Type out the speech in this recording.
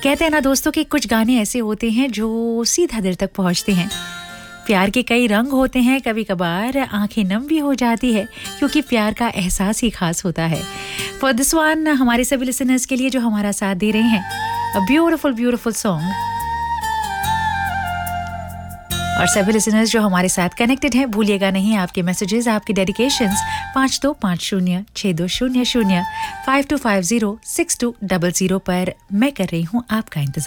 कहते हैं ना दोस्तों कि कुछ गाने ऐसे होते हैं जो सीधा दिल तक पहुंचते हैं। प्यार के कई रंग होते हैं, कभी कभार आंखें नम भी हो जाती है क्योंकि प्यार का एहसास ही खास होता है। फॉर दिस वन हमारे सभी लिसनर्स के लिए जो हमारा साथ दे रहे हैं, अ ब्यूटीफुल सॉन्ग। और सभी लिसनर्स जो हमारे साथ कनेक्टेड हैं, भूलिएगा नहीं आपके मैसेजेस, आपके डेडिकेशंस 52506200 52506200 पर मैं कर रही हूँ आपका इंतजार।